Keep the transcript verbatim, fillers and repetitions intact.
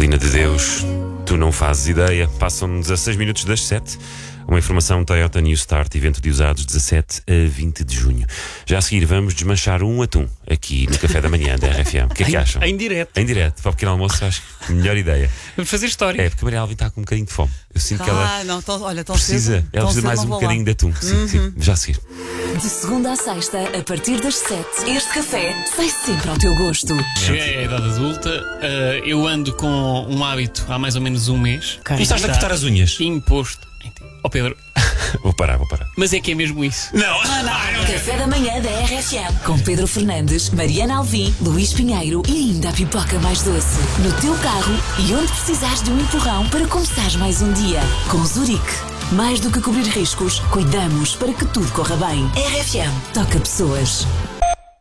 Menina de Deus, tu não fazes ideia. Passam dezasseis minutos das sete. Uma informação: Toyota New Start, evento de usados dezassete a vinte de junho. Já a seguir vamos desmanchar um atum aqui no café da manhã da R F M. O que é que acham? Em direto. Em direto, para o pequeno almoço, acho que melhor ideia. Vamos fazer história. É, porque a Maria Alvin está com um bocadinho de fome. Eu sinto que ela Ah, não, tão, olha, tão precisa, cedo, ela tão precisa cedo mais não um vou bocadinho lá. de atum. Sim, sim, já a seguir. De segunda à sexta, a partir das sete, este café sai sempre ao teu gosto. Cheguei à idade adulta, eh, eu ando com um hábito há mais ou menos um mês. Começaste a cortar as unhas? Imposto. Ó Pedro, Vou parar, vou parar. mas é que é mesmo isso. Não! Café da manhã da R F M. Com Pedro Fernandes, Mariana Alvim, Luís Pinheiro e ainda a pipoca mais doce. No teu carro e onde precisares de um empurrão para começares mais um dia. Com Zurique. Mais do que cobrir riscos, cuidamos para que tudo corra bem. R F M. Toca pessoas.